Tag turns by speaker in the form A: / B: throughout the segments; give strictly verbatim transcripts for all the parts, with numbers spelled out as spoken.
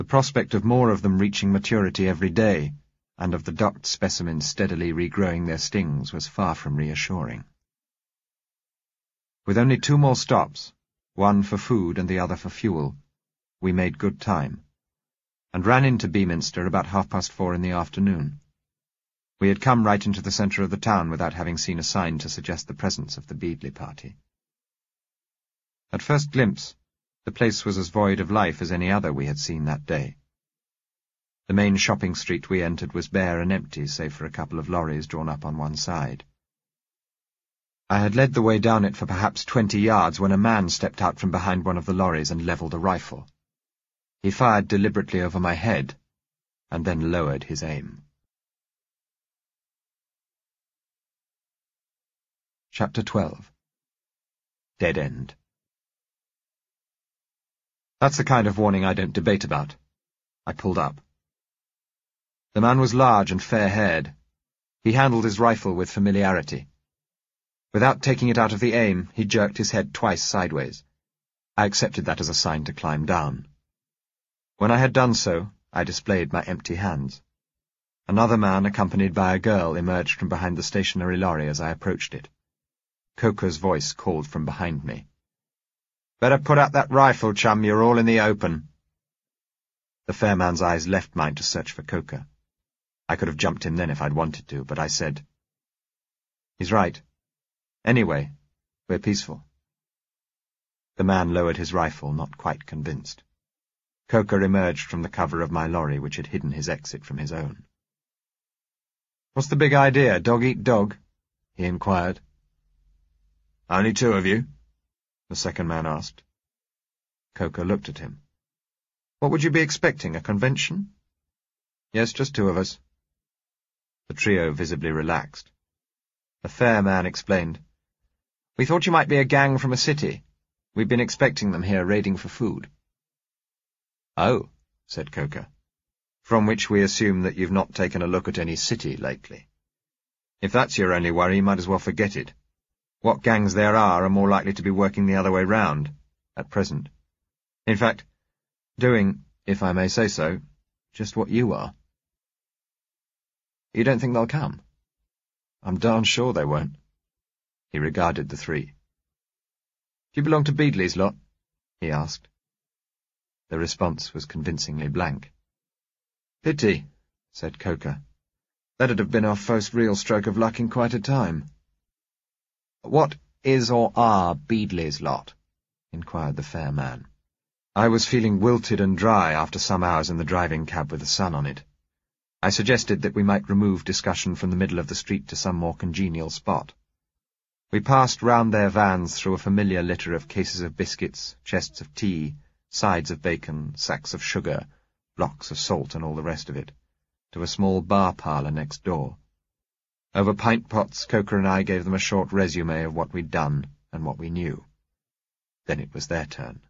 A: The prospect of more of them reaching maturity every day, and of the docked specimens steadily regrowing their stings, was far from reassuring. With only two more stops, one for food and the other for fuel, we made good time, and ran into Beaminster about half past four in the afternoon. We had come right into the centre of the town without having seen a sign to suggest the presence of the Beadley party. At first glimpse, the place was as void of life as any other we had seen that day. The main shopping street we entered was bare and empty, save for a couple of lorries drawn up on one side. I had led the way down it for perhaps twenty yards when a man stepped out from behind one of the lorries and levelled a rifle. He fired deliberately over my head, and then lowered his aim. Chapter twelve. Dead End. That's the kind of warning I don't debate about. I pulled up. The man was large and fair-haired. He handled his rifle with familiarity. Without taking it out of the aim, he jerked his head twice sideways. I accepted that as a sign to climb down. When I had done so, I displayed my empty hands. Another man, accompanied by a girl, emerged from behind the stationary lorry as I approached it. Coker's voice called from behind me. "Better put out that rifle, chum, you're all in the open." The fair man's eyes left mine to search for Coker. I could have jumped him then if I'd wanted to, but I said, "He's right. Anyway, we're peaceful." The man lowered his rifle, not quite convinced. Coker emerged from the cover of my lorry, which had hidden his exit from his own. "What's the big idea, dog eat dog?" he inquired. "Only two of you?" the second man asked. Coker looked at him. "What would you be expecting, a convention?" "Yes, just two of us." The trio visibly relaxed. The fair man explained, "We thought you might be a gang from a city. We've been expecting them here raiding for food." "Oh," said Coker, "from which we assume that you've not taken a look at any city lately. If that's your only worry, you might as well forget it. What gangs there are are more likely to be working the other way round, at present. In fact, doing, if I may say so, just what you are." "You don't think they'll come?" "I'm darn sure they won't." He regarded the three. "Do you belong to Beadley's lot?" he asked. The response was convincingly blank. "Pity," said Coker. "That'd have been our first real stroke of luck in quite a time." "What is or are Beadley's lot?" inquired the fair man. I was feeling wilted and dry after some hours in the driving cab with the sun on it. I suggested that we might remove discussion from the middle of the street to some more congenial spot. We passed round their vans through a familiar litter of cases of biscuits, chests of tea, sides of bacon, sacks of sugar, blocks of salt, and all the rest of it, to a small bar parlour next door. Over pint pots, Coker and I gave them a short résumé of what we'd done and what we knew. Then it was their turn.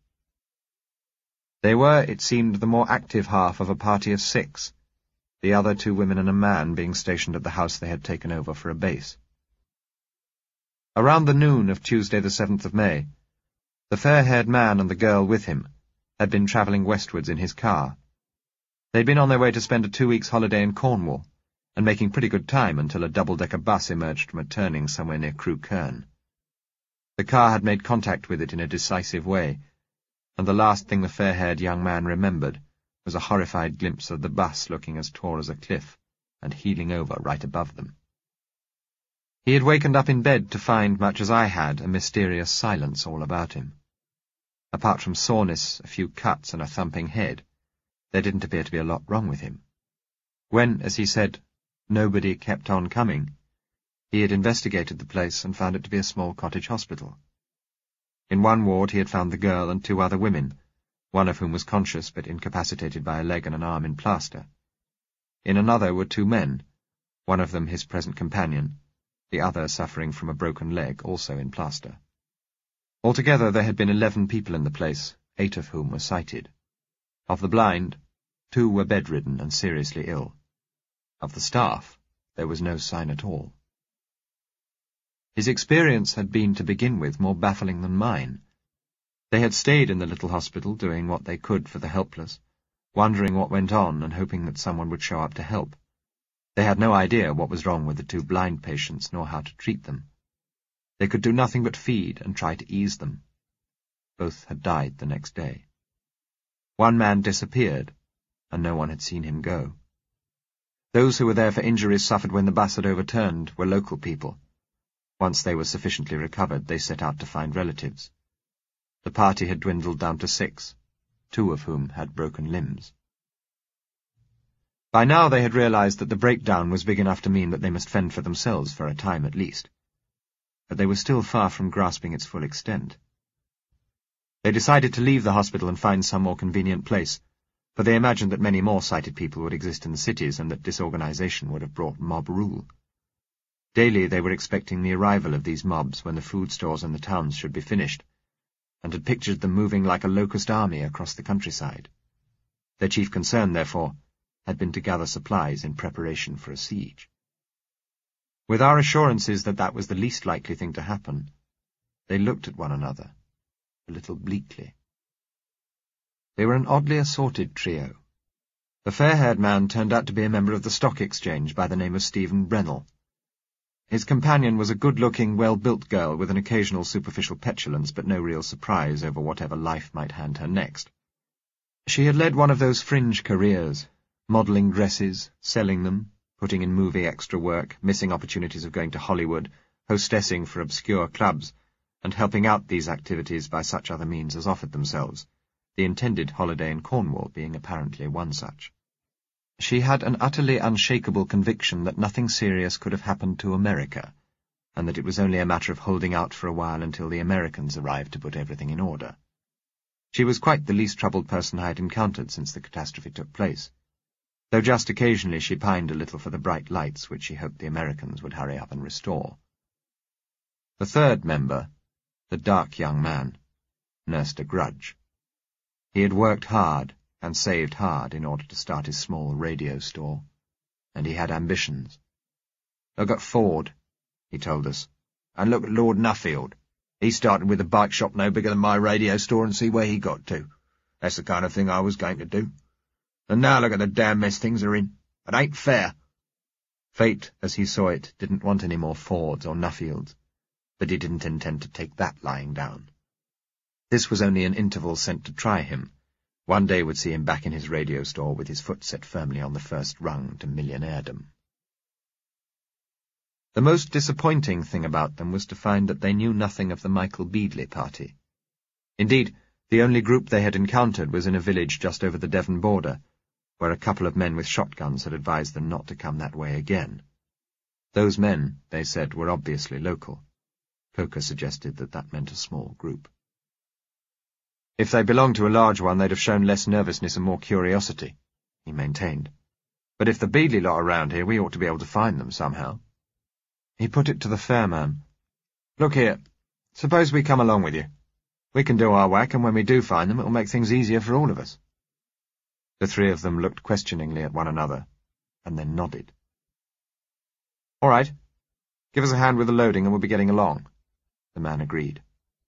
A: They were, it seemed, the more active half of a party of six, the other two women and a man being stationed at the house they had taken over for a base. Around the noon of Tuesday the seventh of May, the fair-haired man and the girl with him had been travelling westwards in his car. They'd been on their way to spend a two weeks' holiday in Cornwall, and making pretty good time until a double-decker bus emerged from a turning somewhere near Crewe Kern. The car had made contact with it in a decisive way, and the last thing the fair-haired young man remembered was a horrified glimpse of the bus looking as tall as a cliff and heeling over right above them. He had wakened up in bed to find, much as I had, a mysterious silence all about him. Apart from soreness, a few cuts, and a thumping head, there didn't appear to be a lot wrong with him. When, as he said, nobody kept on coming, he had investigated the place and found it to be a small cottage hospital. In one ward he had found the girl and two other women, one of whom was conscious but incapacitated by a leg and an arm in plaster. In another were two men, one of them his present companion, the other suffering from a broken leg, also in plaster. Altogether there had been eleven people in the place, eight of whom were sighted. Of the blind, two were bedridden and seriously ill. Of the staff, there was no sign at all. His experience had been, to begin with, more baffling than mine. They had stayed in the little hospital, doing what they could for the helpless, wondering what went on and hoping that someone would show up to help. They had no idea what was wrong with the two blind patients, nor how to treat them. They could do nothing but feed and try to ease them. Both had died the next day. One man disappeared, and no one had seen him go. Those who were there for injuries suffered when the bus had overturned were local people. Once they were sufficiently recovered, they set out to find relatives. The party had dwindled down to six, two of whom had broken limbs. By now they had realized that the breakdown was big enough to mean that they must fend for themselves for a time at least. But they were still far from grasping its full extent. They decided to leave the hospital and find some more convenient place, for they imagined that many more sighted people would exist in the cities and that disorganization would have brought mob rule. Daily they were expecting the arrival of these mobs when the food stores in the towns should be finished, and had pictured them moving like a locust army across the countryside. Their chief concern, therefore, had been to gather supplies in preparation for a siege. With our assurances that that was the least likely thing to happen, they looked at one another, a little bleakly. They were an oddly assorted trio. The fair-haired man turned out to be a member of the Stock Exchange by the name of Stephen Brennell. His companion was a good-looking, well-built girl with an occasional superficial petulance but no real surprise over whatever life might hand her next. She had led one of those fringe careers, modelling dresses, selling them, putting in movie extra work, missing opportunities of going to Hollywood, hostessing for obscure clubs, and helping out these activities by such other means as offered themselves, the intended holiday in Cornwall being apparently one such. She had an utterly unshakable conviction that nothing serious could have happened to America, and that it was only a matter of holding out for a while until the Americans arrived to put everything in order. She was quite the least troubled person I had encountered since the catastrophe took place, though just occasionally she pined a little for the bright lights which she hoped the Americans would hurry up and restore. The third member, the dark young man, nursed a grudge. He had worked hard and saved hard in order to start his small radio store, and he had ambitions. "Look at Ford," he told us, "and look at Lord Nuffield. He started with a bike shop no bigger than my radio store and see where he got to. That's the kind of thing I was going to do. And now look at the damn mess things are in. It ain't fair." Fate, as he saw it, didn't want any more Fords or Nuffields, but he didn't intend to take that lying down. This was only an interval sent to try him. One day would see him back in his radio store with his foot set firmly on the first rung to millionairedom. The most disappointing thing about them was to find that they knew nothing of the Michael Beadley party. Indeed, the only group they had encountered was in a village just over the Devon border, where a couple of men with shotguns had advised them not to come that way again. Those men, they said, were obviously local. Coker suggested that that meant a small group. If they belonged to a large one, they'd have shown less nervousness and more curiosity, he maintained. But if the Beadley lot are around here, we ought to be able to find them somehow. He put it to the fair man. "Look here, suppose we come along with you. We can do our whack, and when we do find them, it will make things easier for all of us." The three of them looked questioningly at one another, and then nodded. "All right. Give us a hand with the loading, and we'll be getting along," the man agreed.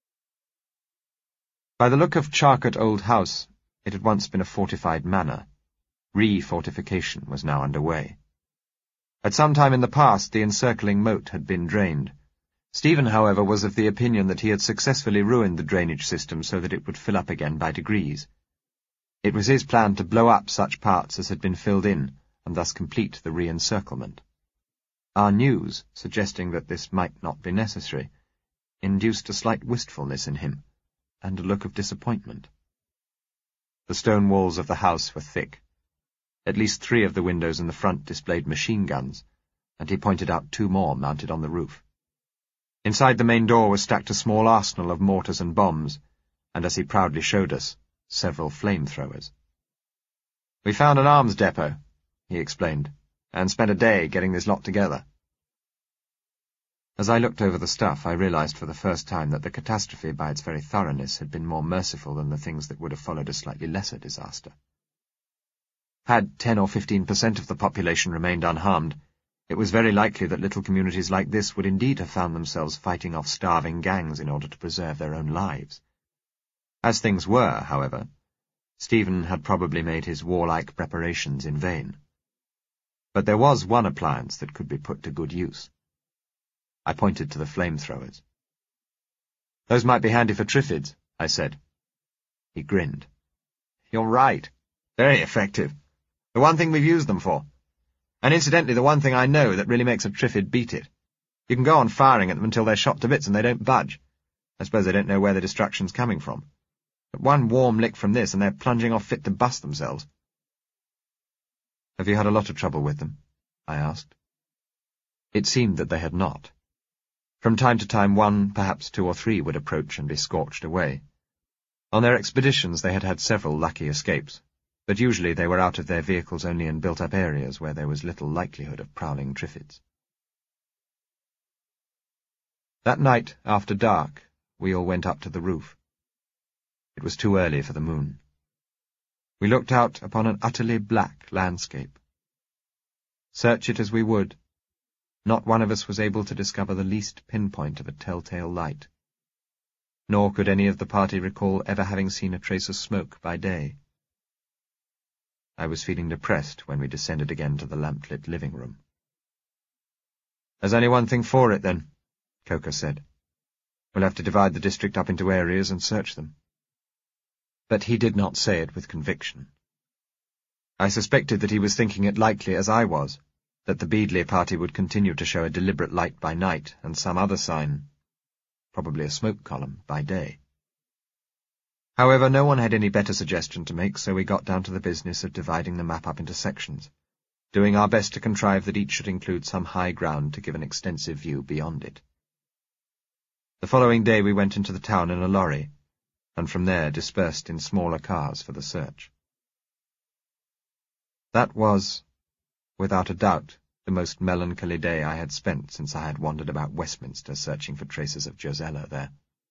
A: By the look of Charcote Old House, it had once been a fortified manor. Re-fortification was now underway. At some time in the past, the encircling moat had been drained. Stephen, however, was of the opinion that he had successfully ruined the drainage system so that it would fill up again by degrees. It was his plan to blow up such parts as had been filled in, and thus complete the re-encirclement. Our news, suggesting that this might not be necessary, induced a slight wistfulness in him, and a look of disappointment. The stone walls of the house were thick. At least three of the windows in the front displayed machine guns, and he pointed out two more mounted on the roof. Inside the main door was stacked a small arsenal of mortars and bombs, and as he proudly showed us, several flamethrowers. "We found an arms depot," he explained, "and spent a day getting this lot together." As I looked over the stuff, I realized for the first time that the catastrophe, by its very thoroughness, had been more merciful than the things that would have followed a slightly lesser disaster. Had ten or fifteen percent of the population remained unharmed, it was very likely that little communities like this would indeed have found themselves fighting off starving gangs in order to preserve their own lives. As things were, however, Stephen had probably made his warlike preparations in vain. But there was one appliance that could be put to good use. I pointed to the flamethrowers. "Those might be handy for Triffids," I said. He grinned. "You're right. Very effective. The one thing we've used them for. And incidentally, the one thing I know that really makes a Triffid beat it. You can go on firing at them until they're shot to bits and they don't budge. I suppose they don't know where the destruction's coming from. But one warm lick from this and they're plunging off fit to bust themselves." "Have you had a lot of trouble with them?" I asked. It seemed that they had not. From time to time one, perhaps two or three, would approach and be scorched away. On their expeditions they had had several lucky escapes, but usually they were out of their vehicles only in built-up areas where there was little likelihood of prowling Triffids. That night, after dark, we all went up to the roof. It was too early for the moon. We looked out upon an utterly black landscape. Search it as we would, not one of us was able to discover the least pinpoint of a telltale light. Nor could any of the party recall ever having seen a trace of smoke by day. I was feeling depressed when we descended again to the lamplit living room. "There's only one thing for it, then," Coker said. "We'll have to divide the district up into areas and search them." But he did not say it with conviction. I suspected that he was thinking it likely, as I was, that the Beadley party would continue to show a deliberate light by night and some other sign, probably a smoke column, by day. However, no one had any better suggestion to make, so we got down to the business of dividing the map up into sections, doing our best to contrive that each should include some high ground to give an extensive view beyond it. The following day we went into the town in a lorry, and from there dispersed in smaller cars for the search. That was, without a doubt, the most melancholy day I had spent since I had wandered about Westminster searching for traces of Josella there.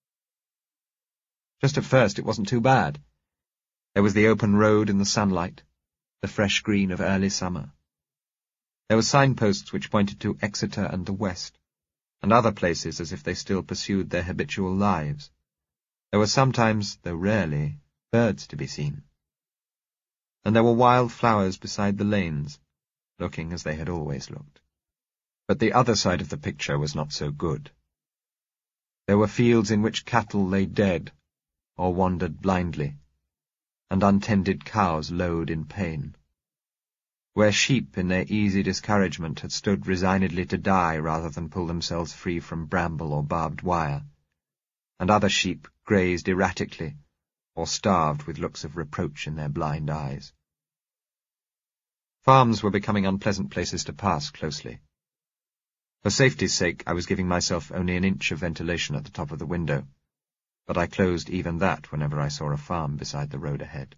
A: Just at first it wasn't too bad. There was the open road in the sunlight, the fresh green of early summer. There were signposts which pointed to Exeter and the west, and other places as if they still pursued their habitual lives. There were sometimes, though rarely, birds to be seen. And there were wild flowers beside the lanes, looking as they had always looked. But the other side of the picture was not so good. There were fields in which cattle lay dead, or wandered blindly, and untended cows lowed in pain. Where sheep in their easy discouragement had stood resignedly to die rather than pull themselves free from bramble or barbed wire, and other sheep grazed erratically, or starved with looks of reproach in their blind eyes. Farms were becoming unpleasant places to pass closely. For safety's sake, I was giving myself only an inch of ventilation at the top of the window, but I closed even that whenever I saw a farm beside the road ahead.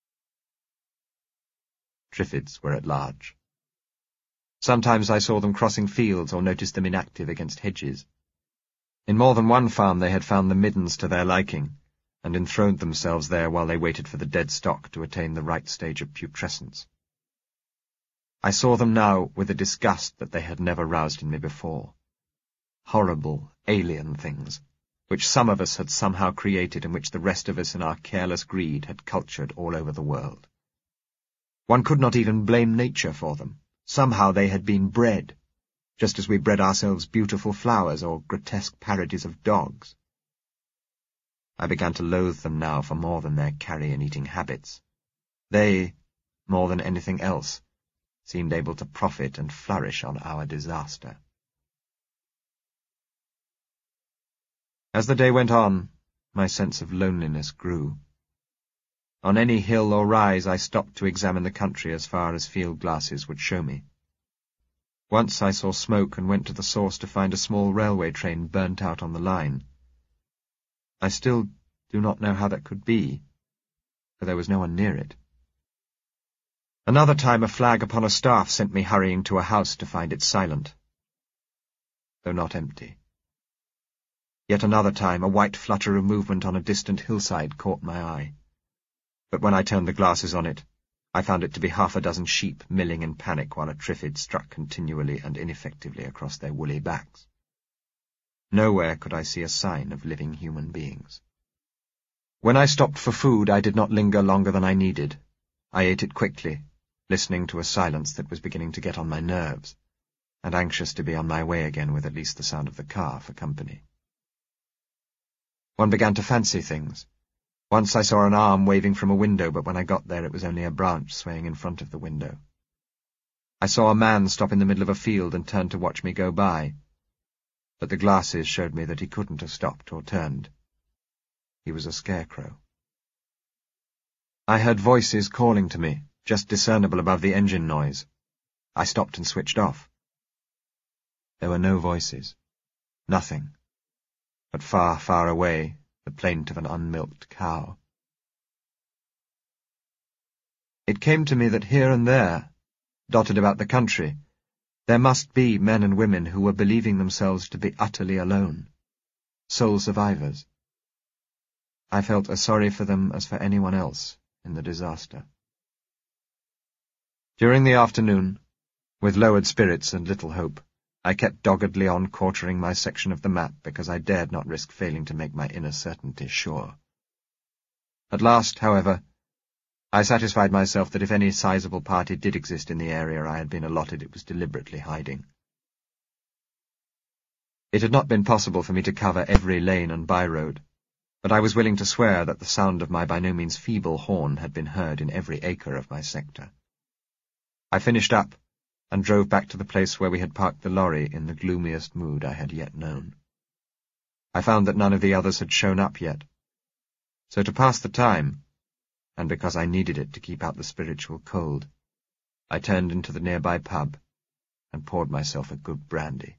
A: Triffids were at large. Sometimes I saw them crossing fields or noticed them inactive against hedges. In more than one farm they had found the middens to their liking, and enthroned themselves there while they waited for the dead stock to attain the right stage of putrescence. I saw them now with a disgust that they had never roused in me before. Horrible, alien things, which some of us had somehow created and which the rest of us in our careless greed had cultured all over the world. One could not even blame nature for them. Somehow they had been bred, just as we bred ourselves beautiful flowers or grotesque parodies of dogs. I began to loathe them now for more than their carrion-eating habits. They, more than anything else, seemed able to profit and flourish on our disaster. As the day went on, my sense of loneliness grew. On any hill or rise I stopped to examine the country as far as field glasses would show me. Once I saw smoke and went to the source to find a small railway train burnt out on the line. I still do not know how that could be, for there was no one near it. Another time a flag upon a staff sent me hurrying to a house to find it silent, though not empty. Yet another time a white flutter of movement on a distant hillside caught my eye. But when I turned the glasses on it, I found it to be half a dozen sheep milling in panic while a Triffid struck continually and ineffectively across their woolly backs. Nowhere could I see a sign of living human beings. When I stopped for food, I did not linger longer than I needed. I ate it quickly, listening to a silence that was beginning to get on my nerves, and anxious to be on my way again with at least the sound of the car for company. One began to fancy things. Once I saw an arm waving from a window, but when I got there it was only a branch swaying in front of the window. I saw a man stop in the middle of a field and turn to watch me go by, but the glasses showed me that he couldn't have stopped or turned. He was a scarecrow. I heard voices calling to me, just discernible above the engine noise. I stopped and switched off. There were no voices. Nothing. But far, far away, the plaint of an unmilked cow. It came to me that here and there, dotted about the country, there must be men and women who were believing themselves to be utterly alone, sole survivors. I felt as sorry for them as for anyone else in the disaster. During the afternoon, with lowered spirits and little hope, I kept doggedly on quartering my section of the map because I dared not risk failing to make my inner certainty sure. At last, however, I satisfied myself that if any sizable party did exist in the area I had been allotted, it was deliberately hiding. It had not been possible for me to cover every lane and by-road, but I was willing to swear that the sound of my by no means feeble horn had been heard in every acre of my sector. I finished up, and drove back to the place where we had parked the lorry in the gloomiest mood I had yet known. I found that none of the others had shown up yet, so to pass the time, and because I needed it to keep out the spiritual cold, I turned into the nearby pub and poured myself a good brandy.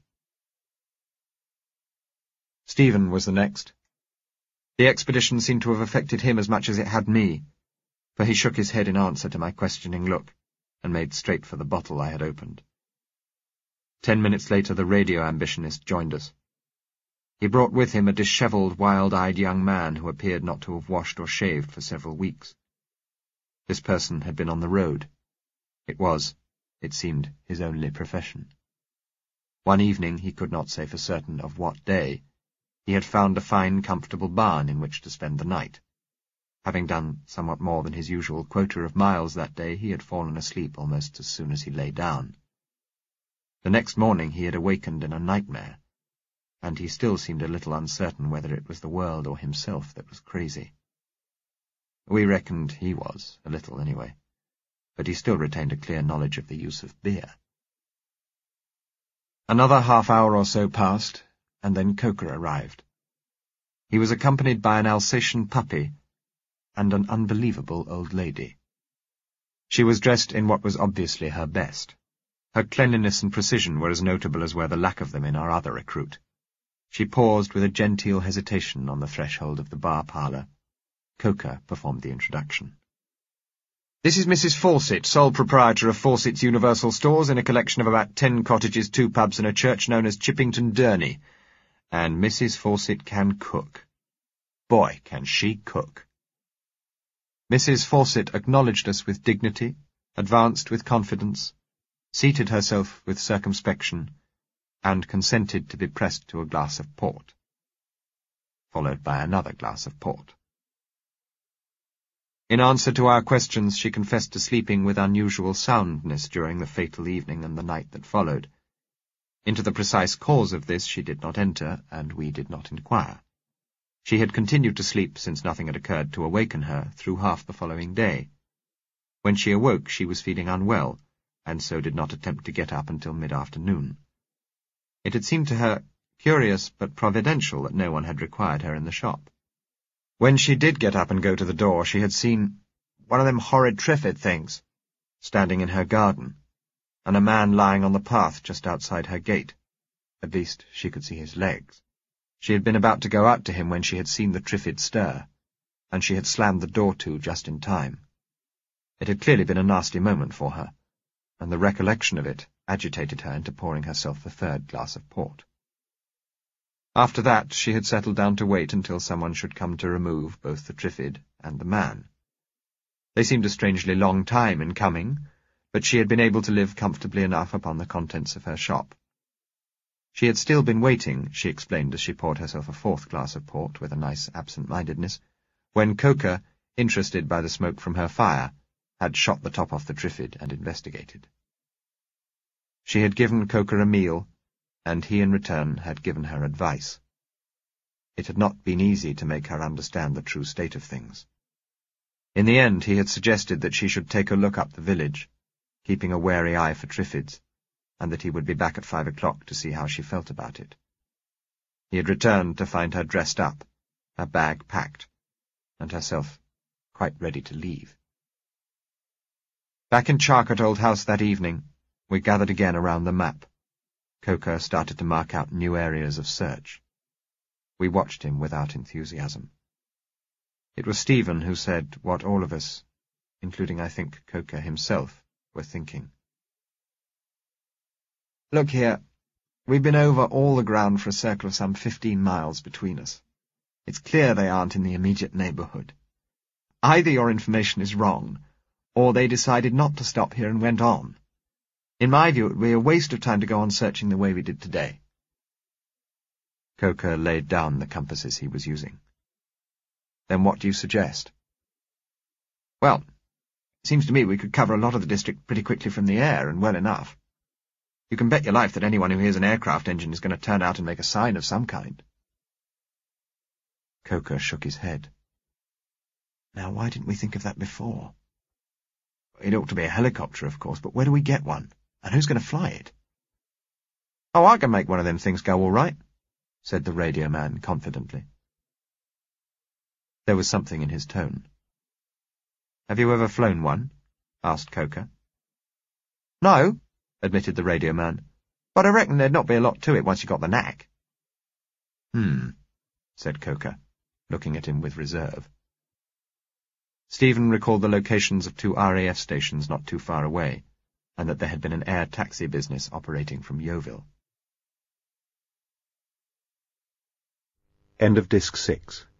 A: Stephen was the next. The expedition seemed to have affected him as much as it had me, for he shook his head in answer to my questioning look, and made straight for the bottle I had opened. Ten minutes later the radio ambitionist joined us. He brought with him a dishevelled, wild-eyed young man who appeared not to have washed or shaved for several weeks. This person had been on the road. It was, it seemed, his only profession. One evening, he could not say for certain of what day, he had found a fine, comfortable barn in which to spend the night. Having done somewhat more than his usual quota of miles that day, he had fallen asleep almost as soon as he lay down. The next morning he had awakened in a nightmare, and he still seemed a little uncertain whether it was the world or himself that was crazy. We reckoned he was, a little anyway, but he still retained a clear knowledge of the use of beer. Another half hour or so passed, and then Coker arrived. He was accompanied by an Alsatian puppy and an unbelievable old lady. She was dressed in what was obviously her best. Her cleanliness and precision were as notable as were the lack of them in our other recruit. She paused with a genteel hesitation on the threshold of the bar-parlour. Coker performed the introduction. "This is Missus Fawcett, sole proprietor of Fawcett's Universal Stores in a collection of about ten cottages, two pubs and a church known as Chippington Durney. And Missus Fawcett can cook. Boy, can she cook!" Missus Fawcett acknowledged us with dignity, advanced with confidence, seated herself with circumspection, and consented to be pressed to a glass of port, followed by another glass of port. In answer to our questions, she confessed to sleeping with unusual soundness during the fatal evening and the night that followed. Into the precise cause of this she did not enter, and we did not inquire. She had continued to sleep since nothing had occurred to awaken her through half the following day. When she awoke she was feeling unwell, and so did not attempt to get up until mid-afternoon. It had seemed to her curious but providential that no one had required her in the shop. When she did get up and go to the door, she had seen one of them horrid Triffid things standing in her garden, and a man lying on the path just outside her gate. At least she could see his legs. She had been about to go out to him when she had seen the Triffid stir, and she had slammed the door to just in time. It had clearly been a nasty moment for her, and the recollection of it agitated her into pouring herself the third glass of port. After that she had settled down to wait until someone should come to remove both the Triffid and the man. They seemed a strangely long time in coming, but she had been able to live comfortably enough upon the contents of her shop. She had still been waiting, she explained as she poured herself a fourth glass of port with a nice absent-mindedness, when Coker, interested by the smoke from her fire, had shot the top off the Triffid and investigated. She had given Coker a meal, and he in return had given her advice. It had not been easy to make her understand the true state of things. In the end, he had suggested that she should take a look up the village, keeping a wary eye for Triffids, and that he would be back at five o'clock to see how she felt about it. He had returned to find her dressed up, her bag packed, and herself quite ready to leave. Back in Charcote Old House that evening, we gathered again around the map. Coker started to mark out new areas of search. We watched him without enthusiasm. It was Stephen who said what all of us, including I think Coker himself, were thinking. "Look here, we've been over all the ground for a circle of some fifteen miles between us. It's clear they aren't in the immediate neighbourhood. Either your information is wrong, or they decided not to stop here and went on. In my view, it would be a waste of time to go on searching the way we did today." Coker laid down the compasses he was using. "Then what do you suggest?" "Well, it seems to me we could cover a lot of the district pretty quickly from the air, and well enough. You can bet your life that anyone who hears an aircraft engine is going to turn out and make a sign of some kind." Coker shook his head. "Now, why didn't we think of that before? It ought to be a helicopter, of course, but where do we get one? And who's going to fly it?" "Oh, I can make one of them things go all right," said the radio man confidently. There was something in his tone. "Have you ever flown one?" asked Coker. "No," admitted the radio man, "but I reckon there'd not be a lot to it once you got the knack." "Hmm," said Coker, looking at him with reserve. Stephen recalled the locations of two R A F stations not too far away, and that there had been an air taxi business operating from Yeovil.
B: End of Disc six.